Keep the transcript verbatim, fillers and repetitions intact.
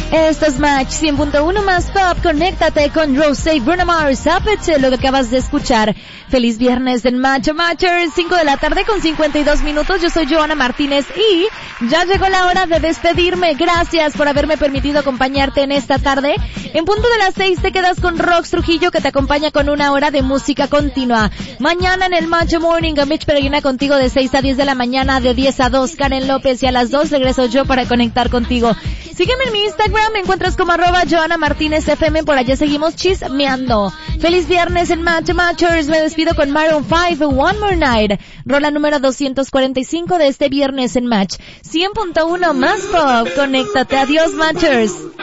Esto es Match cien punto uno más Pop. Conéctate con Rosé y Bruno Mars. Up, lo que acabas de escuchar. Feliz viernes en Match Matchers, cinco de la tarde con cincuenta y dos minutos. Yo soy Joana Martínez y ya llegó la hora de despedirme. Gracias por haberme permitido acompañarte en esta tarde. En punto de las seis te quedas con Rox Trujillo, que te acompaña con una hora de música continua. Mañana en el Match Morning, Mitch Peregrina contigo de seis a diez de la mañana, de diez a dos Karen López, y a las dos regreso yo para conectar contigo. Sígueme en mi Instagram, me encuentras como arroba Joana Martínez F M, por allá seguimos chismeando. Feliz viernes en Match Matchers, me despido con Maroon five, One More Night, rola número doscientos cuarenta y cinco de este viernes en Match cien punto uno más Pop. Conéctate, adiós Matchers.